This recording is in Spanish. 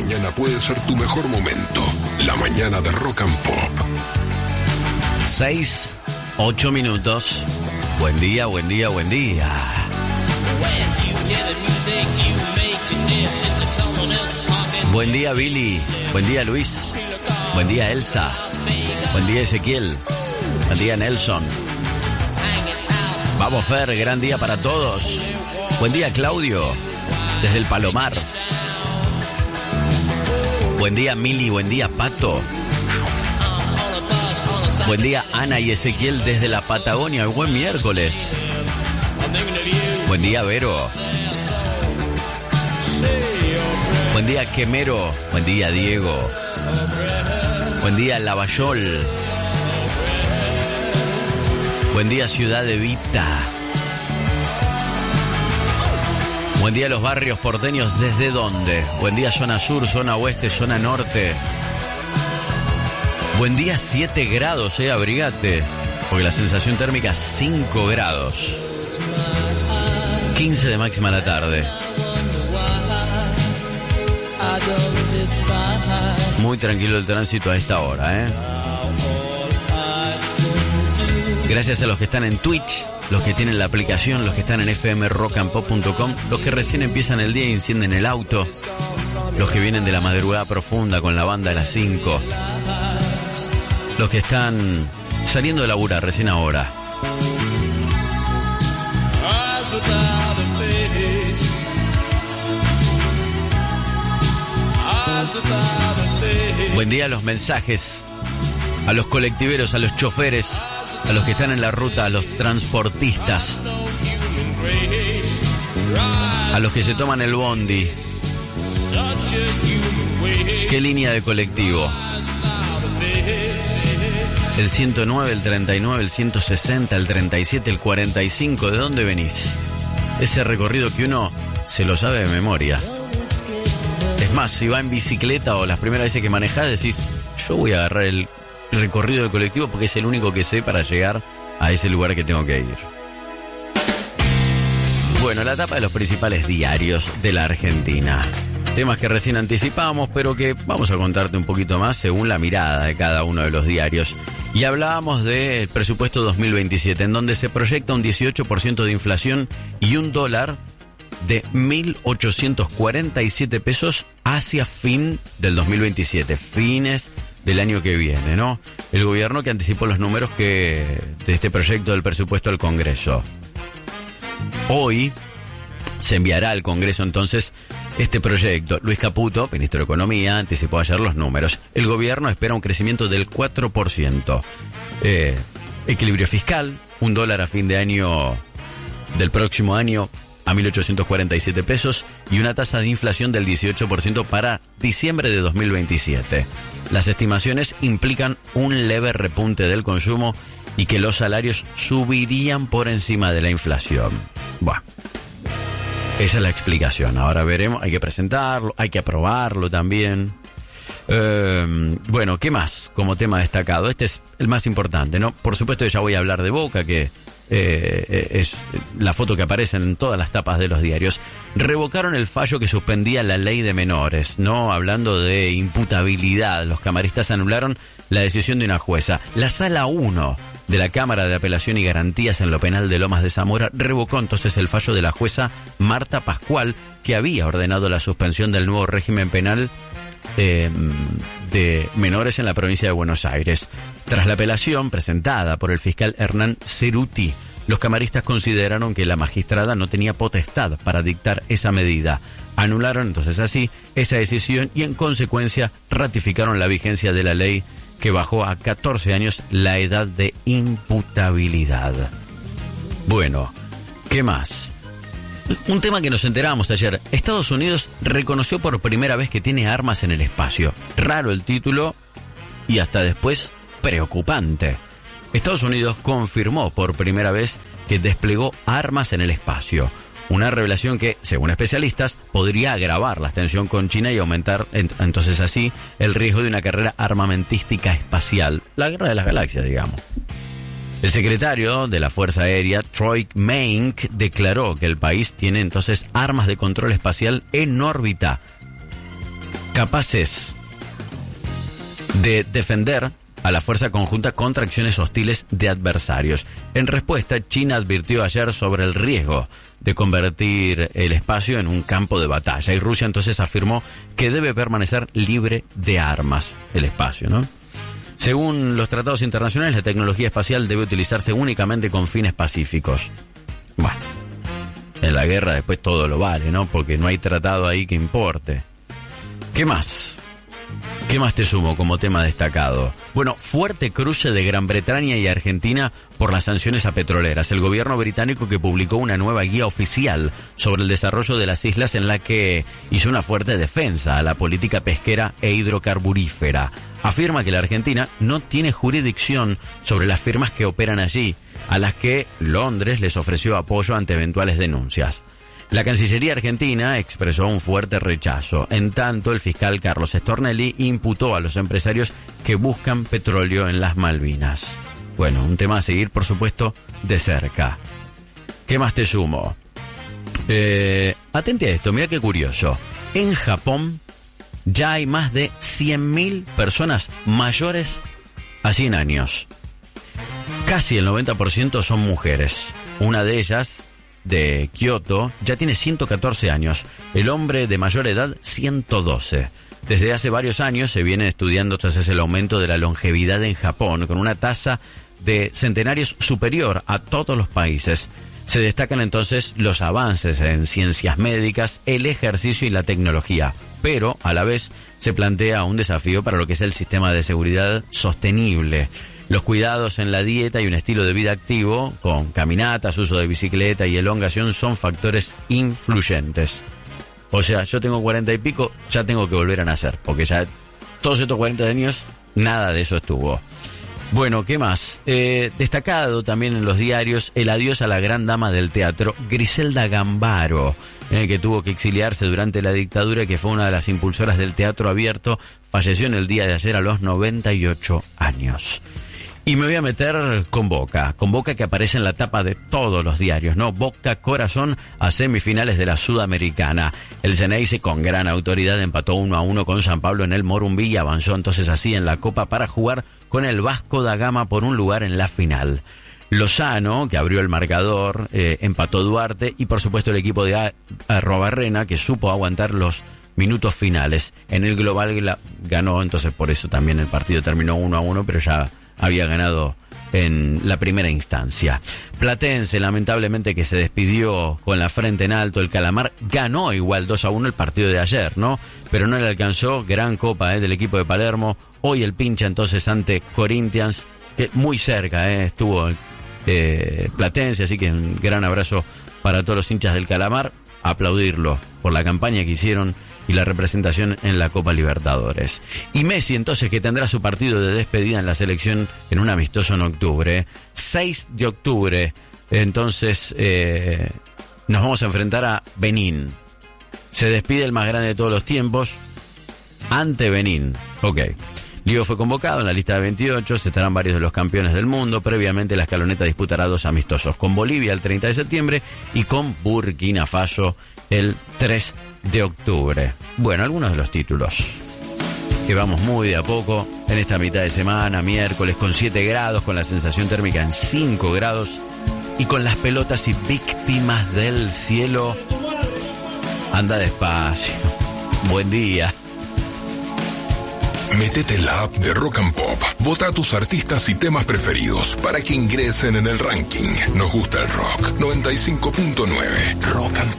mañana puede ser tu mejor momento. La mañana de Rock and Pop. 6:08 minutos. Buen día, buen día, buen día. Buen día, Billy. Buen día, Luis. Buen día, Elsa. Buen día, Ezequiel. Buen día, Nelson. Vamos, Fer, gran día para todos. Buen día, Claudio, desde el Palomar. Buen día, Mili. Buen día, Pato. Buen día, Ana y Ezequiel desde la Patagonia. Buen miércoles. Buen día, Vero. Buen día, Quemero. Buen día, Diego. Buen día, Lavallol. Buen día, Ciudad de Vita. Buen día, los barrios porteños. ¿Desde dónde? Buen día, zona sur, zona oeste, zona norte. Buen día, 7 grados, abrigate. Porque la sensación térmica 5 grados. 15 de máxima a la tarde. Muy tranquilo el tránsito a esta hora, Gracias a los que están en Twitch, los que tienen la aplicación, los que están en fmrockandpop.com, los que recién empiezan el día y encienden el auto, los que vienen de la madrugada profunda con la banda de las 5, los que están saliendo de laburar recién ahora. Buen día a los mensajes, a los colectiveros, a los choferes, a los que están en la ruta, a los transportistas, a los que se toman el bondi. ¿Qué línea de colectivo? El 109, el 39, el 160, el 37, el 45. ¿De dónde venís? Ese recorrido que uno se lo sabe de memoria. Es más, si va en bicicleta o las primeras veces que manejás decís, yo voy a agarrar el recorrido del colectivo porque es el único que sé para llegar a ese lugar que tengo que ir. Bueno, la tapa de los principales diarios de la Argentina. Temas que recién anticipábamos, pero que vamos a contarte un poquito más según la mirada de cada uno de los diarios. Y hablábamos del presupuesto 2027, en donde se proyecta un 18% de inflación y un dólar de 1.847 pesos hacia fin del 2027, fines del año que viene, ¿no? El gobierno que anticipó los números de este proyecto del presupuesto al Congreso. Hoy se enviará al Congreso entonces este proyecto. Luis Caputo, ministro de Economía, anticipó ayer los números. El gobierno espera un crecimiento del 4%. Equilibrio fiscal, un dólar a fin de año del próximo año a 1.847 pesos y una tasa de inflación del 18% para diciembre de 2027. Las estimaciones implican un leve repunte del consumo y que los salarios subirían por encima de la inflación. Bueno, esa es la explicación. Ahora veremos, hay que presentarlo, hay que aprobarlo también. Bueno, ¿qué más como tema destacado? Este es el más importante, ¿no? Por supuesto ya voy a hablar de Boca, que es la foto que aparece en todas las tapas de los diarios. Revocaron el fallo que suspendía la ley de menores, ¿no? Hablando de imputabilidad, los camaristas anularon la decisión de una jueza. La Sala 1 de la Cámara de Apelación y Garantías en lo Penal de Lomas de Zamora revocó entonces el fallo de la jueza Marta Pascual, que había ordenado la suspensión del nuevo régimen penal de menores en la provincia de Buenos Aires. Tras la apelación presentada por el fiscal Hernán Ceruti, los camaristas consideraron que la magistrada no tenía potestad para dictar esa medida. Anularon entonces así esa decisión y en consecuencia ratificaron la vigencia de la ley que bajó a 14 años la edad de imputabilidad. Bueno, ¿qué más? Un tema que nos enteramos ayer. Estados Unidos reconoció por primera vez que tiene armas en el espacio. Raro el título y hasta después preocupante. Estados Unidos confirmó por primera vez que desplegó armas en el espacio. Una revelación que, según especialistas, podría agravar la tensión con China y aumentar entonces así el riesgo de una carrera armamentística espacial. La guerra de las galaxias, digamos. El secretario de la Fuerza Aérea, Troy Maink, declaró que el país tiene entonces armas de control espacial en órbita. capaces de defender a la fuerza conjunta contra acciones hostiles de adversarios. En respuesta, China advirtió ayer sobre el riesgo de convertir el espacio en un campo de batalla, y Rusia entonces afirmó que debe permanecer libre de armas el espacio, ¿no? Según los tratados internacionales, la tecnología espacial debe utilizarse únicamente con fines pacíficos. Bueno, en la guerra después todo lo vale, ¿no? Porque no hay tratado ahí que importe. ¿Qué más? ¿Qué más te sumo como tema destacado? Bueno, fuerte cruce de Gran Bretaña y Argentina por las sanciones a petroleras. El gobierno británico, que publicó una nueva guía oficial sobre el desarrollo de las islas, en la que hizo una fuerte defensa a la política pesquera e hidrocarburífera. Afirma que la Argentina no tiene jurisdicción sobre las firmas que operan allí, a las que Londres les ofreció apoyo ante eventuales denuncias. La Cancillería argentina expresó un fuerte rechazo. En tanto, el fiscal Carlos Stornelli imputó a los empresarios que buscan petróleo en las Malvinas. Bueno, un tema a seguir, por supuesto, de cerca. ¿Qué más te sumo? Atente a esto, mira qué curioso. En Japón ya hay más de 100.000 personas mayores a 100 años. Casi el 90% son mujeres. Una de ellas, de Kioto, ya tiene 114 años. El hombre de mayor edad, 112. Desde hace varios años se viene estudiando entonces el aumento de la longevidad en Japón, con una tasa de centenarios superior a todos los países. Se destacan entonces los avances en ciencias médicas, el ejercicio y la tecnología, pero a la vez se plantea un desafío para lo que es el sistema de seguridad sostenible. Los cuidados en la dieta y un estilo de vida activo, con caminatas, uso de bicicleta y elongación, son factores influyentes. O sea, yo tengo 40 y pico, ya tengo que volver a nacer, porque ya todos estos 40 años, nada de eso estuvo. Bueno, ¿qué más? Destacado también en los diarios el adiós a la gran dama del teatro, Griselda Gambaro, que tuvo que exiliarse durante la dictadura, que fue una de las impulsoras del teatro abierto. Falleció en el día de ayer a los 98 años. Y me voy a meter con Boca que aparece en la tapa de todos los diarios, ¿no? Boca Corazón a semifinales de la Sudamericana. El Ceneice con gran autoridad empató 1-1 con San Pablo en el Morumbí y avanzó entonces así en la Copa para jugar con el Vasco da Gama por un lugar en la final. Lozano, que abrió el marcador, empató Duarte, y por supuesto el equipo de Arrobarrena, que supo aguantar los minutos finales. En el global ganó, entonces por eso también el partido terminó 1-1, pero ya había ganado en la primera instancia. Platense, lamentablemente, que se despidió con la frente en alto. El Calamar ganó igual 2-1 el partido de ayer, ¿no? Pero no le alcanzó. Gran copa del equipo de Palermo. Hoy el pincha entonces ante Corinthians, que muy cerca estuvo Platense, así que un gran abrazo para todos los hinchas del Calamar. Aplaudirlo por la campaña que hicieron y la representación en la Copa Libertadores. Y Messi entonces, que tendrá su partido de despedida en la selección en un amistoso en octubre, 6 de octubre, entonces nos vamos a enfrentar a Benín. Se despide el más grande de todos los tiempos ante Benín. Ok. Lío fue convocado en la lista de 28, se estarán varios de los campeones del mundo. Previamente la escaloneta disputará 2 amistosos, con Bolivia el 30 de septiembre y con Burkina Faso el 3 de octubre. Bueno, algunos de los títulos, que vamos muy de a poco en esta mitad de semana, miércoles, con 7 grados, con la sensación térmica en 5 grados y con las pelotas y víctimas del cielo. Anda despacio. Buen día. Métete en la app de Rock and Pop. Vota a tus artistas y temas preferidos para que ingresen en el ranking. Nos gusta el rock. 95.9 Rock and Pop.